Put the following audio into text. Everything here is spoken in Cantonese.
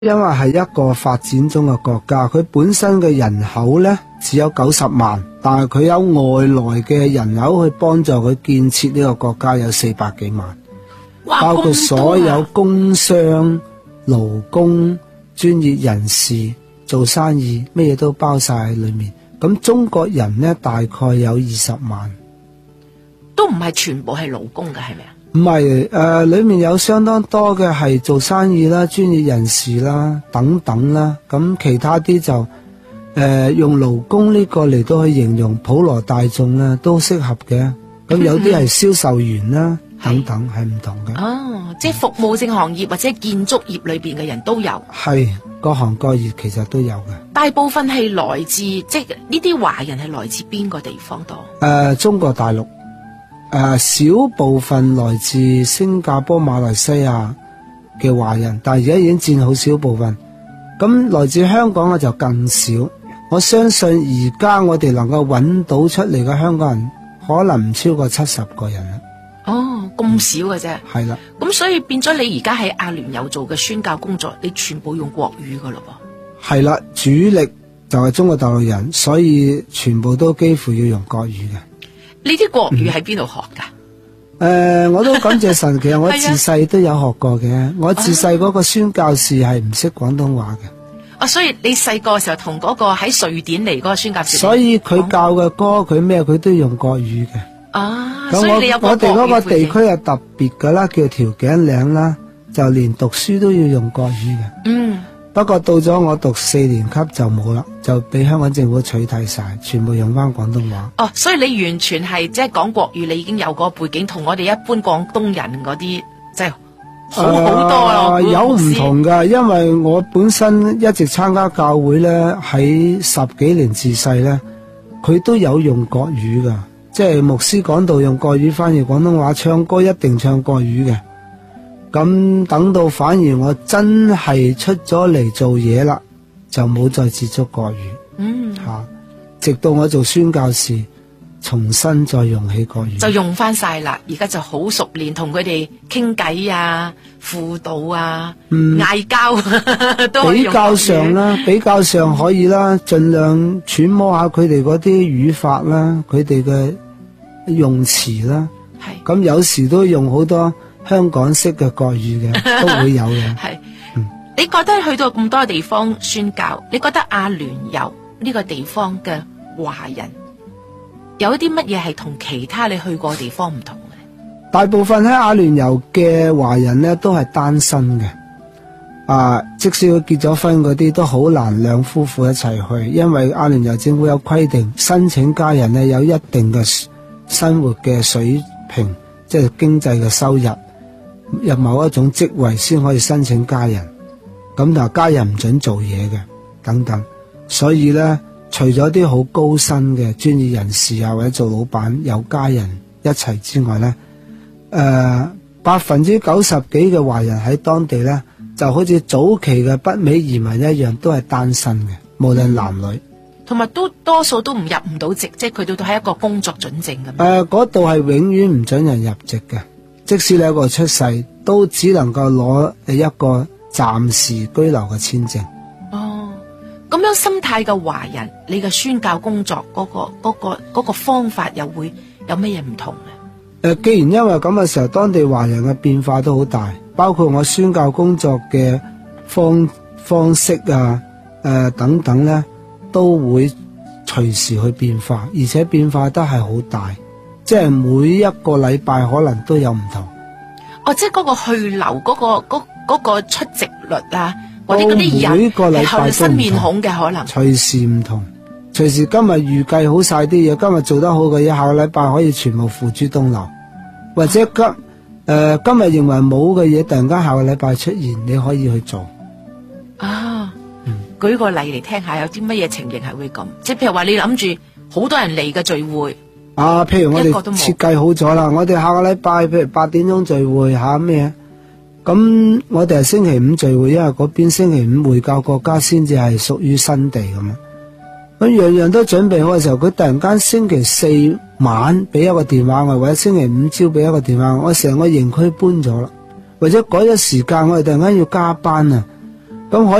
因為係一個發展中嘅國家，佢本身嘅人口呢只有90萬，但係佢有外來嘅人口去幫助佢建設呢個國家有400幾萬，包括所有工商、勞工、專業人士、做生意，咩嘢都包晒喺裏面。咁中國人呢大概有20萬， 都唔係全部係勞工嘅，係咪啊？ 唔係，裏面有相當多嘅係做生意啦、專業人士啦等等啦，咁其他啲就用勞工呢個嚟到去形容普羅大眾啦，都適合嘅。咁有啲係銷售員啦等等係唔同嘅。 哦，即係服務性行業或者建築業裏邊嘅人都有。係各行各業其實都有嘅。 大部分係來自即係呢啲華人係來自邊個地方多？ 中國大陸。少部分來自新加坡、馬來西亞嘅華人，但係而家已經佔好少部分。咁來自香港嘅就更少。我相信而家我哋能夠揾到出嚟嘅香港人，可能唔超過70個人啦。 哦，咁少嘅啫。 係啦。 咁所以變咗你而家喺阿聯酋做嘅宣教工作，你全部用國語噶咯噃？係啦，主力就係中國大陸人，所以全部都幾乎要用國語嘅。 呢啲國語喺邊度學噶？ 我都感謝神，其實我自細都有學過嘅。我自細嗰個宣教士係唔識廣東話嘅。 所以你細個嘅時候同嗰個喺瑞典嚟嗰個宣教士， 所以佢教嘅歌佢咩佢都用國語嘅。 所以你有我哋嗰個地區係特別噶啦，叫條頸嶺啦，就連讀書都要用國語嘅。不過到咗我讀4年級就冇啦，就俾香港政府取締晒，全部用翻廣東話。 所以你完全係即係講國語，你已經有個背景，同我哋一般廣東人嗰啲即係好多咯。有唔同噶，因為我本身一直參加教會咧，喺10幾年自細咧，佢都有用國語噶，即係牧師講道用國語翻譯廣東話，唱歌一定唱國語嘅。咁等到反而我真係出咗嚟做嘢啦，就冇再接觸國語。直到我做宣教士，重新再用起國語，就用翻晒啦。而家就好熟練，同佢哋傾偈啊、輔導啊、嗌交都可以用國語。比較上可以啦，盡量揣摩下佢哋嗰啲語法啦，佢哋嘅用詞啦。咁有時都用好多香港式嘅國語嘅，都會有嘅。你覺得去到咁多地方宣教，你覺得阿聯酋呢個地方嘅華人有一啲乜嘢係同其他你去過嘅地方唔同嘅？大部分喺阿聯酋嘅華人呢都係單身嘅。即使佢結咗婚嗰啲都好難兩夫婦一齊去，因為阿聯酋政府有規定，申請家人呢有一定嘅生活嘅水平，即係經濟嘅收入，入某一種職位先可以申請家人。咁但係家人唔准做嘢嘅，等等。所以咧，除咗啲好高薪嘅專業人士啊，或者做老闆有家人一齊之外咧，90%幾嘅華人喺當地咧，就好似早期嘅北美移民一樣，都係單身嘅，無論男女。同埋都多數都入唔到籍，即係佢都係一個工作准證咁。嗰度係永遠唔准人入籍嘅，即使你一個出世，都只能夠攞一個暫時居留嘅簽證。咁樣心態嘅華人，你嘅宣教工作嗰個方法又會有乜嘢唔同呢？既然因為咁嘅時候，當地華人嘅變化都好大，包括我宣教工作嘅方式啊，等等呢，都會隨時去變化，而且變化得係好大，即係每一個禮拜可能都有唔同。即係嗰個去留嗰個出席率啊，或者嗰啲人每個禮拜都新面孔嘅可能，隨時唔同。隨時今日預計好晒啲嘢，今日做得好嘅嘢，下個禮拜可以全部付諸東流，或者今日認為冇嘅嘢，突然間下個禮拜出現，你可以去做。舉個例嚟聽下，有啲乜嘢情形係會咁？即係譬如話你諗住好多人嚟嘅聚會，譬如我哋設計好咗啦，我哋下個禮拜譬如8點鐘聚會下咩？咁我哋係星期5聚會，因為嗰邊星期5回教國家先至係屬於新地咁樣。咁樣樣都準備好嘅時候，佢突然間星期4晚俾一個電話我，或者星期5朝俾一個電話我，成個營區搬咗啦，或者改咗時間，我哋突然間要加班啊！ 咁可